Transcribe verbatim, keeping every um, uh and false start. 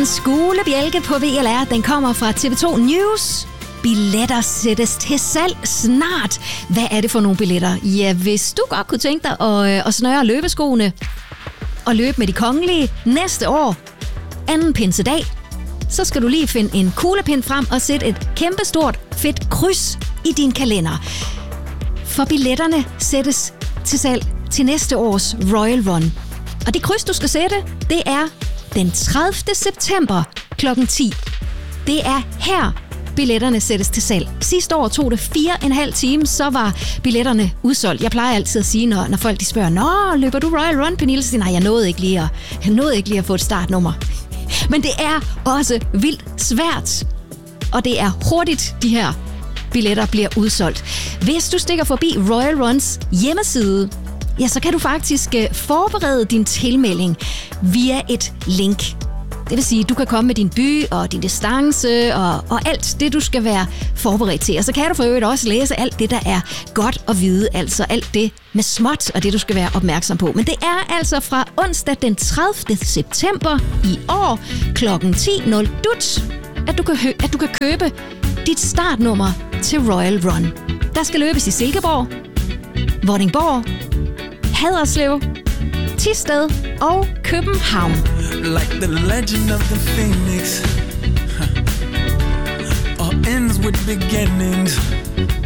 Dagens gule bjælke på V L R, den kommer fra T V to News. Billetter sættes til salg snart. Hvad er det for nogle billetter? Ja, hvis du godt kunne tænke dig at, at snøre løbeskoene og løbe med de kongelige næste år, anden pinsedag, så skal du lige finde en kuglepind frem og sætte et kæmpestort fedt kryds i din kalender. For billetterne sættes til salg til næste års Royal Run. Og det kryds, du skal sætte, det er den tredivte september klokken ti. Det er her, billetterne sættes til salg. Sidste år tog det fire og en halv time, så var billetterne udsolgt. Jeg plejer altid at sige, når, når folk de spørger, nå, løber du Royal Run, Pernille? Så siger nej, jeg nåede ikke lige at, jeg nåede ikke lige at få et startnummer. Men det er også vildt svært, og det er hurtigt, de her billetter bliver udsolgt. Hvis du stikker forbi Royal Runs hjemmeside, ja, så kan du faktisk forberede din tilmelding via et link. Det vil sige, at du kan komme med din by og din distance og, og alt det, du skal være forberedt til. Og så kan du for øvrigt også læse alt det, der er godt at vide, altså alt det med småt og det, du skal være opmærksom på. Men det er altså fra onsdag den tredivte september i år klokken ti nul dut, at du kan, hø- at du kan købe dit startnummer til Royal Run. Der skal løbes i Silkeborg, Vordingborg, Haderslev, Thisted og København. Like the legend of the phoenix, huh. All ends with beginnings.